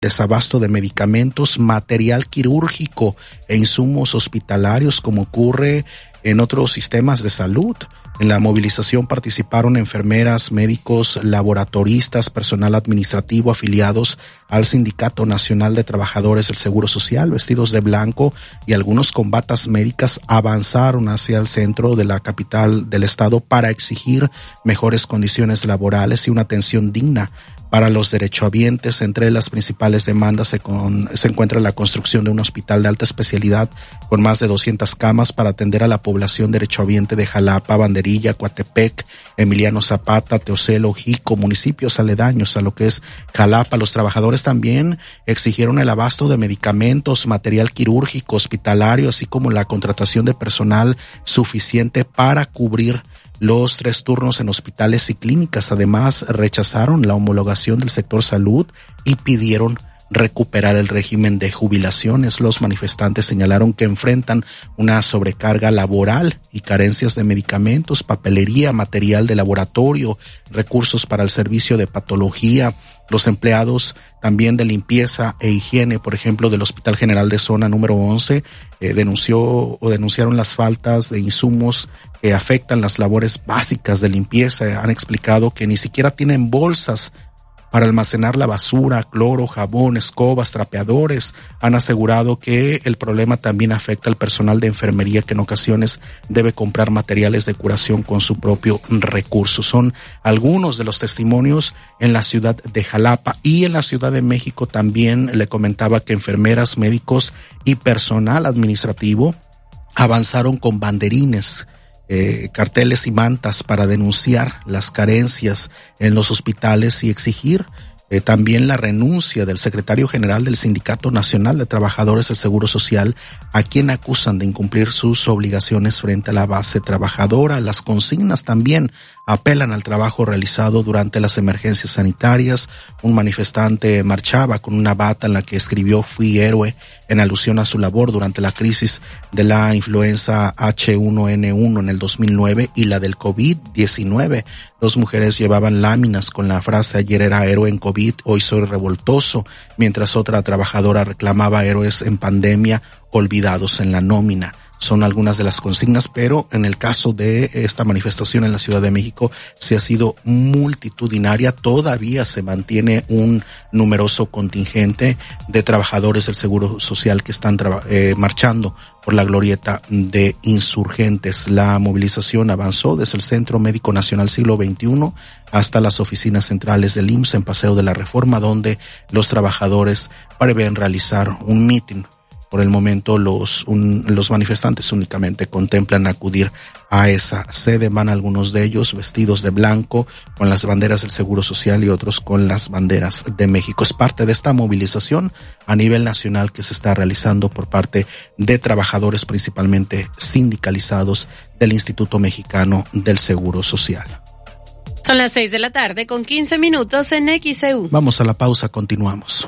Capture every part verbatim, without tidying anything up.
desabasto de medicamentos, material quirúrgico e insumos hospitalarios, como ocurre en otros sistemas de salud. En la movilización participaron enfermeras, médicos, laboratoristas, personal administrativo afiliados al Sindicato Nacional de Trabajadores del Seguro Social, vestidos de blanco, y algunos con batas médicas avanzaron hacia el centro de la capital del estado para exigir mejores condiciones laborales y una atención digna para los derechohabientes. Entre las principales demandas se, con, se encuentra la construcción de un hospital de alta especialidad con más de doscientas camas para atender a la población derechohabiente de Jalapa, Banderilla, Coatepec, Emiliano Zapata, Teocelo, Jico, municipios aledaños a lo que es Jalapa. Los trabajadores también exigieron el abasto de medicamentos, material quirúrgico, hospitalario, así como la contratación de personal suficiente para cubrir los tres turnos en hospitales y clínicas. Además, rechazaron la homologación del sector salud y pidieron recuperar el régimen de jubilaciones. Los manifestantes señalaron que enfrentan una sobrecarga laboral y carencias de medicamentos, papelería, material de laboratorio, recursos para el servicio de patología. Los empleados también de limpieza e higiene, por ejemplo, del Hospital General de Zona número once, eh, denunció o denunciaron las faltas de insumos que afectan las labores básicas de limpieza. Han explicado que ni siquiera tienen bolsas para almacenar la basura, cloro, jabón, escobas, trapeadores. Han asegurado que el problema también afecta al personal de enfermería, que en ocasiones debe comprar materiales de curación con su propio recurso. Son algunos de los testimonios en la ciudad de Jalapa. Y en la Ciudad de México también le comentaba que enfermeras, médicos y personal administrativo avanzaron con banderines, Eh, carteles y mantas para denunciar las carencias en los hospitales y exigir eh, también la renuncia del secretario general del Sindicato Nacional de Trabajadores del Seguro Social, a quien acusan de incumplir sus obligaciones frente a la base trabajadora. Las consignas también apelan al trabajo realizado durante las emergencias sanitarias. Un manifestante marchaba con una bata en la que escribió "Fui héroe", en alusión a su labor durante la crisis de la influenza H uno N uno en el dos mil nueve y la del COVID diecinueve. Dos mujeres llevaban láminas con la frase "Ayer era héroe en COVID, hoy soy revoltoso", mientras otra trabajadora reclamaba "Héroes en pandemia, olvidados en la nómina". Son algunas de las consignas, pero en el caso de esta manifestación en la Ciudad de México se ha sido multitudinaria. Todavía se mantiene un numeroso contingente de trabajadores del Seguro Social que están eh, marchando por la glorieta de Insurgentes. La movilización avanzó desde el Centro Médico Nacional Siglo veintiuno hasta las oficinas centrales del I M S S en Paseo de la Reforma, donde los trabajadores prevén realizar un mitin. Por el momento los un, los manifestantes únicamente contemplan acudir a esa sede. Van algunos de ellos vestidos de blanco con las banderas del Seguro Social y otros con las banderas de México. Es parte de esta movilización a nivel nacional que se está realizando por parte de trabajadores principalmente sindicalizados del Instituto Mexicano del Seguro Social. Son las seis de la tarde con quince minutos en X E U. Vamos a la pausa, continuamos.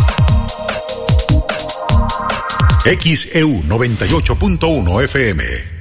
X E U noventa y ocho punto uno F M.